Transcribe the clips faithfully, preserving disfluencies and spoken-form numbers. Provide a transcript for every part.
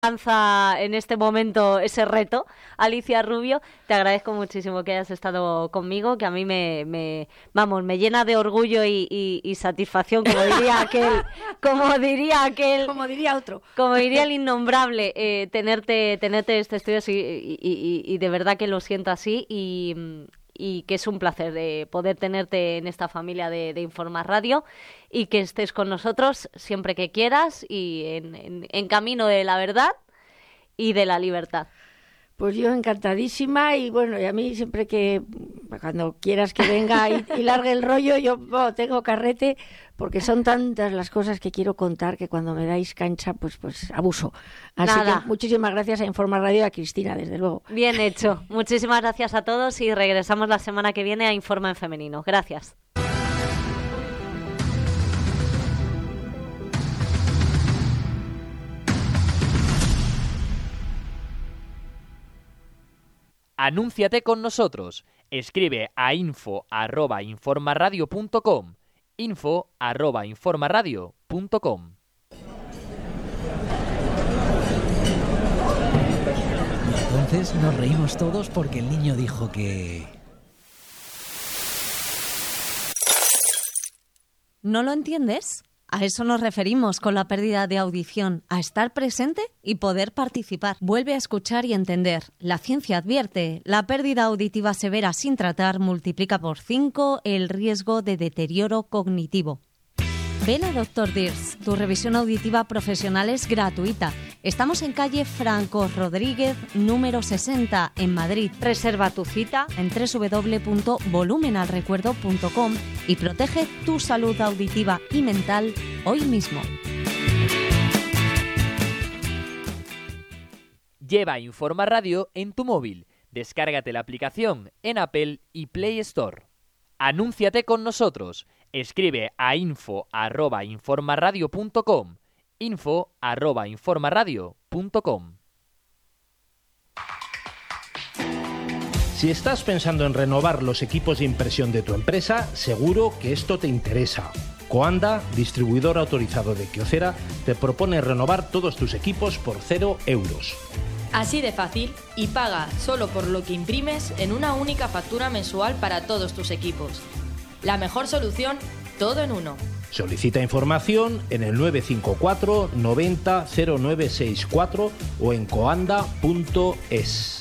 lanza en este momento ese reto, Alicia Rubio. Te agradezco muchísimo que hayas estado conmigo, que a mí me, me vamos, me llena de orgullo y, y, y satisfacción, como diría aquel, como diría aquel, como diría otro, como diría el innombrable, eh, tenerte, tenerte en este estudio, y, y, y, y de verdad que lo siento así y y que es un placer de poder tenerte en esta familia de, de Informa Radio y que estés con nosotros siempre que quieras y en, en, en camino de la verdad y de la libertad. Pues yo encantadísima y bueno, y a mí siempre que, cuando quieras que venga y, y largue el rollo, yo oh, tengo carrete, porque son tantas las cosas que quiero contar que cuando me dais cancha, pues pues abuso. Así Nada. que muchísimas gracias a Informa Radio y a Cristina, desde luego. Bien hecho. Muchísimas gracias a todos y regresamos la semana que viene a Informa en Femenino. Gracias. Anúnciate con nosotros. Escribe a info arroba informaradio punto com. info arroba informaradio punto com. Entonces nos reímos todos porque el niño dijo que... ¿No lo entiendes? A eso nos referimos con la pérdida de audición, a estar presente y poder participar. Vuelve a escuchar y entender. La ciencia advierte, la pérdida auditiva severa sin tratar multiplica por cinco el riesgo de deterioro cognitivo. Ven a doctor Dirs, tu revisión auditiva profesional es gratuita. Estamos en calle Franco Rodríguez, número sesenta, en Madrid. Reserva tu cita en doble u doble u doble u punto volumenalrecuerdo punto com y protege tu salud auditiva y mental hoy mismo. Lleva Informa Radio en tu móvil. Descárgate la aplicación en Apple y Play Store. Anúnciate con nosotros. Escribe a info arroba informaradio punto com. info arroba informaradio punto com. Si estás pensando en renovar los equipos de impresión de tu empresa, seguro que esto te interesa. Coanda, distribuidor autorizado de Kyocera, te propone renovar todos tus equipos por cero euros. Así de fácil, y paga solo por lo que imprimes en una única factura mensual para todos tus equipos. La mejor solución, todo en uno. Solicita información en el nueve cinco cuatro noventa cero nueve sesenta y cuatro o en coanda punto es.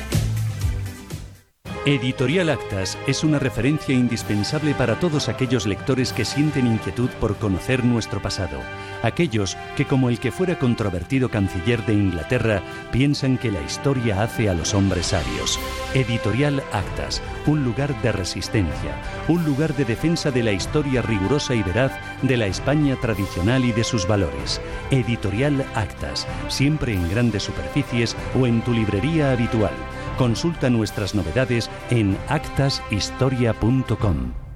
Editorial Actas es una referencia indispensable para todos aquellos lectores que sienten inquietud por conocer nuestro pasado. Aquellos que, como el que fuera controvertido canciller de Inglaterra, piensan que la historia hace a los hombres sabios. Editorial Actas, un lugar de resistencia, un lugar de defensa de la historia rigurosa y veraz de la España tradicional y de sus valores. Editorial Actas, siempre en grandes superficies o en tu librería habitual. Consulta nuestras novedades en actas historia punto com.